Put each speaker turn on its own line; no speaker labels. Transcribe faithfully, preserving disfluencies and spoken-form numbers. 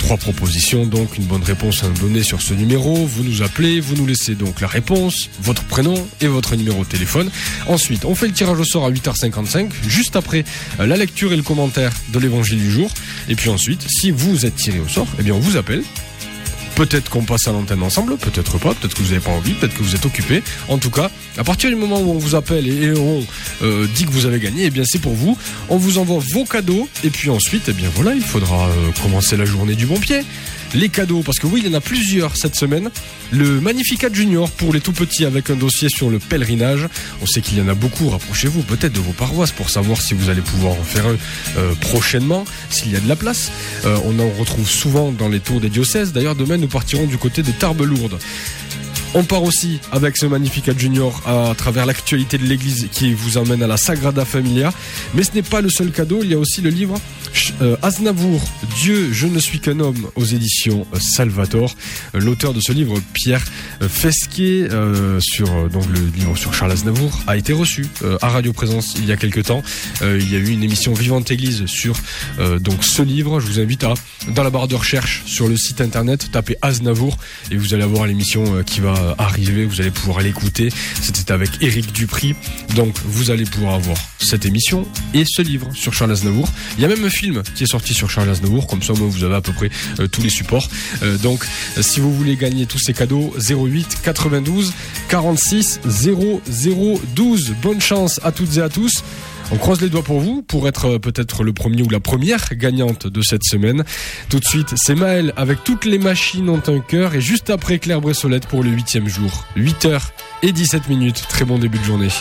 trois propositions, donc une bonne réponse à nous donner sur ce numéro. Vous nous appelez, vous nous laissez donc la réponse, votre prénom et votre numéro de téléphone. Ensuite, on fait le tirage au sort à huit heures cinquante-cinq, juste après la lecture et le commentaire de l'évangile du jour. Et puis ensuite, si vous êtes tiré au sort, eh bien on vous appelle. Peut-être qu'on passe à l'antenne ensemble, peut-être pas, peut-être que vous n'avez pas envie, peut-être que vous êtes occupé. En tout cas, à partir du moment où on vous appelle et on euh, dit que vous avez gagné, eh bien c'est pour vous. On vous envoie vos cadeaux et puis ensuite, eh bien voilà, il faudra euh, commencer la journée du bon pied. Les cadeaux, parce que oui, il y en a plusieurs cette semaine. Le Magnificat Junior pour les tout petits avec un dossier sur le pèlerinage. On sait qu'il y en a beaucoup. Rapprochez-vous peut-être de vos paroisses pour savoir si vous allez pouvoir en faire un euh, prochainement, s'il y a de la place. Euh, on en retrouve souvent dans les tours des diocèses. D'ailleurs, demain, nous partirons du côté de Tarbes-Lourdes. On part aussi avec ce Magnificat Junior à travers l'actualité de l'église qui vous emmène à la Sagrada Familia. Mais ce n'est pas le seul cadeau, il y a aussi le livre euh, Aznavour, Dieu, je ne suis qu'un homme, aux éditions euh, Salvator. Euh, l'auteur de ce livre, Pierre euh, Fesquier, euh, sur euh, donc le livre sur Charles Aznavour, a été reçu euh, à Radio Présence il y a quelques temps. Euh, il y a eu une émission Vivante Église sur euh, donc ce livre. Je vous invite à, dans la barre de recherche sur le site internet, taper Aznavour et vous allez avoir l'émission euh, qui va arriver, vous allez pouvoir l'écouter. C'était avec Éric Dupri, donc vous allez pouvoir avoir cette émission et ce livre sur Charles Aznavour. Il y a même un film qui est sorti sur Charles Aznavour, comme ça moi vous avez à peu près euh, tous les supports. Euh, donc si vous voulez gagner tous ces cadeaux, zéro huit quatre-vingt-douze quarante-six zéro zéro douze. Bonne chance à toutes et à tous. On croise les doigts pour vous, pour être peut-être le premier ou la première gagnante de cette semaine. Tout de suite, c'est Maël avec Toutes les machines ont un cœur et juste après Claire Bressolette pour le huitième jour. huit heures dix-sept minutes. Très bon début de journée.